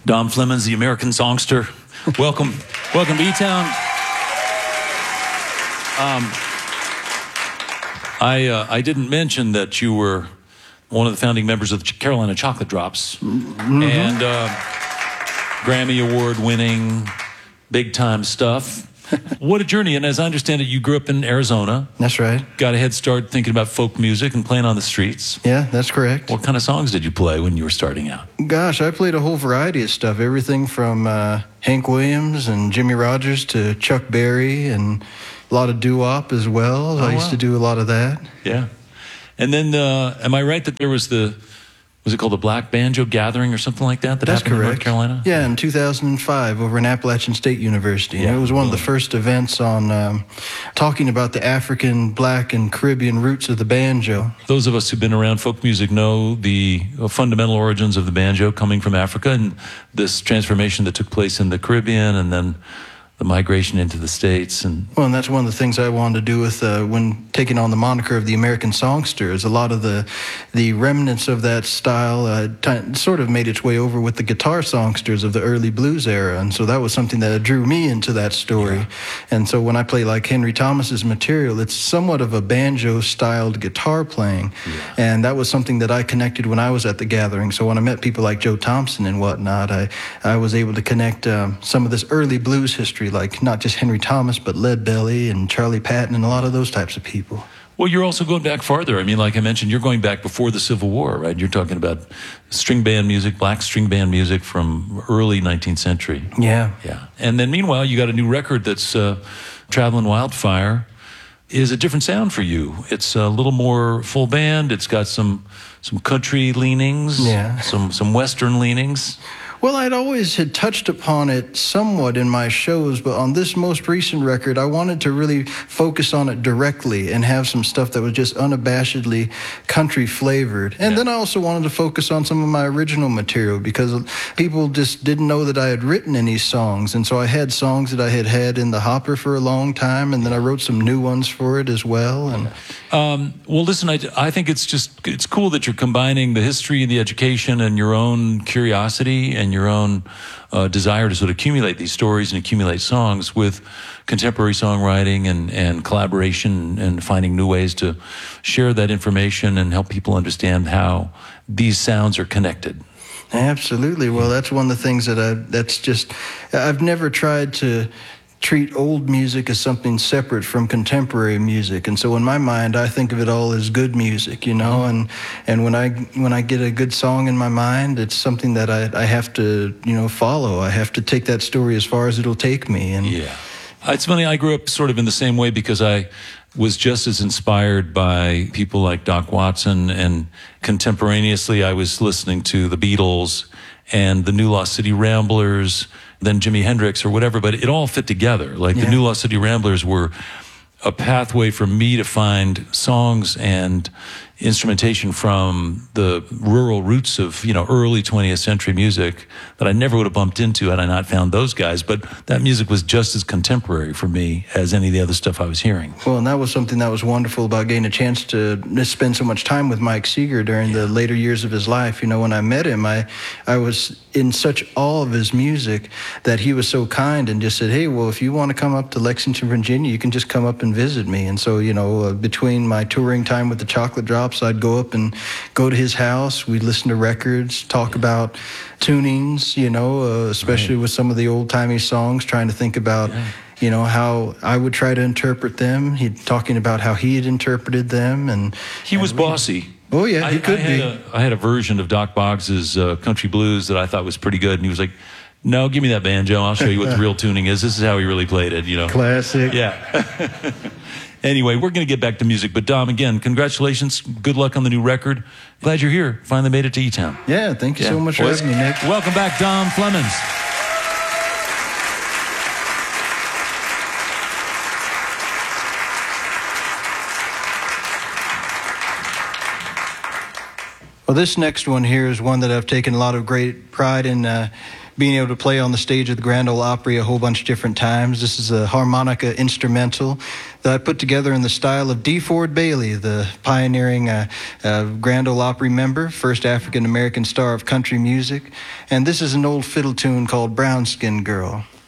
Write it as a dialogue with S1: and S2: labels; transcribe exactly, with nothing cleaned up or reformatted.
S1: Dom Flemons, the American songster. Welcome, welcome to E-Town. Um, I uh, I didn't mention that you were one of the founding members of the Carolina Chocolate Drops, mm-hmm. and uh, Grammy Award-winning, big-time stuff. What a journey! And as I understand it, you grew up in Arizona.
S2: That's right.
S1: Got a head start thinking about folk music and playing on the streets.
S2: Yeah, that's correct.
S1: What kind of songs did you play when you were starting out?
S2: Gosh, I played a whole variety of stuff. Everything from uh, Hank Williams and Jimmy Rogers to Chuck Berry, and a lot of doo-wop as well.
S1: Oh,
S2: I used
S1: wow.
S2: to do a lot of that.
S1: Yeah. And then, uh, am I right that there was the, was it called the Black Banjo Gathering or something like that that
S2: That's
S1: happened
S2: correct.
S1: in North Carolina?
S2: Yeah, in two thousand five over in Appalachian State University.
S1: Yeah.
S2: And it was one of the first events on um, talking about the African, Black, and Caribbean roots of the banjo.
S1: Those of us who've been around folk music know the uh, fundamental origins of the banjo coming from Africa and this transformation that took place in the Caribbean and then the migration into the States. And
S2: well, and that's one of the things I wanted to do with uh, when taking on the moniker of the American songster. Is a lot of the the remnants of that style uh, t- sort of made its way over with the guitar songsters of the early blues era, and so that was something that drew me into that story. Yeah. And so when I play like Henry Thomas's material, it's somewhat of a banjo-styled guitar playing, yeah. and that was something that I connected when I was at the gathering. So when I met people like Joe Thompson and whatnot, I I was able to connect um, some of this early blues history, like not just Henry Thomas, but Lead Belly and Charlie Patton and a lot of those types of people.
S1: Well, you're also going back farther. I mean, like I mentioned, you're going back before the Civil War, right? You're talking about string band music, black string band music from early nineteenth century.
S2: Yeah.
S1: Yeah. And then meanwhile, you got a new record that's uh, Traveling Wildfire is a different sound for you. It's a little more full band. It's got some some country leanings,
S2: yeah.
S1: some some Western leanings.
S2: Well, I'd always had touched upon it somewhat in my shows, but on this most recent record, I wanted to really focus on it directly and have some stuff that was just unabashedly country flavored. And yeah. then I also wanted to focus on some of my original material because people just didn't know that I had written any songs. And so I had songs that I had had in the hopper for a long time, and then I wrote some new ones for it as well. And
S1: um, well, listen, I, I think it's just, it's cool that you're combining the history and the education and your own curiosity and your own uh, desire to sort of accumulate these stories and accumulate songs with contemporary songwriting and, and collaboration and finding new ways to share that information and help people understand how these sounds are connected.
S2: Absolutely. Well, that's one of the things that I, that's just, I've never tried to treat old music as something separate from contemporary music, and so in my mind I think of it all as good music, you know, and and when I when I get a good song in my mind, it's something that I, I have to, you know, follow. I have to take that story as far as it'll take me. And
S1: yeah, it's funny, I grew up sort of in the same way because I was just as inspired by people like Doc Watson, and contemporaneously I was listening to the Beatles and the New Lost City Ramblers, then Jimi Hendrix or whatever, but it all fit together. Like yeah. the New Lost City Ramblers were a pathway for me to find songs and instrumentation from the rural roots of, you know, early twentieth century music that I never would have bumped into had I not found those guys. But that music was just as contemporary for me as any of the other stuff I was hearing.
S2: Well, and that was something that was wonderful about getting a chance to spend so much time with Mike Seeger during yeah. the later years of his life. You know, when I met him, I, I was in such awe of his music that he was so kind and just said, hey, well, if you want to come up to Lexington, Virginia, you can just come up and visit me. And so, you know, uh, between my touring time with the Chocolate Drops, I'd go up and go to his house. We'd listen to records, talk yeah. about tunings, you know, uh, especially right. with some of the old-timey songs, trying to think about, yeah. you know, how I would try to interpret them. He talking about how he had interpreted them. And
S1: he was
S2: and
S1: bossy.
S2: Oh, yeah, he
S1: I,
S2: could
S1: I
S2: be.
S1: Had a, I had a version of Doc Boggs's uh, country blues that I thought was pretty good, and he was like, no, give me that banjo. I'll show you what the real tuning is. This is how he really played it, you know.
S2: Classic.
S1: Yeah. Anyway, we're going to get back to music. But, Dom, again, congratulations. Good luck on the new record. Glad you're here. Finally made it to E-Town.
S2: Yeah, thank you yeah. so much for
S1: well,
S2: having me, Nick.
S1: Welcome back, Dom Flemons.
S2: Well, this next one here is one that I've taken a lot of great pride in uh, being able to play on the stage of the Grand Ole Opry a whole bunch of different times. This is a harmonica instrumental that I put together in the style of D. Ford Bailey, the pioneering uh, uh, Grand Ole Opry member, first African-American star of country music. And this is an old fiddle tune called Brown Skin Girl.